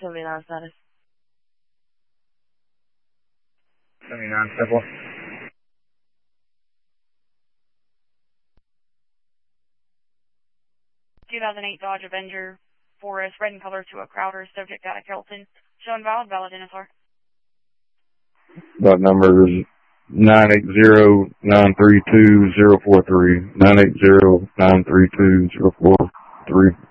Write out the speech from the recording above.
79 status. 79, step 1. 2008 Dodge Avenger, 4S, red in color to a Crowder, subject out of Kelton. Showing valid NSR. That number is 980-932-043. 980-932-043.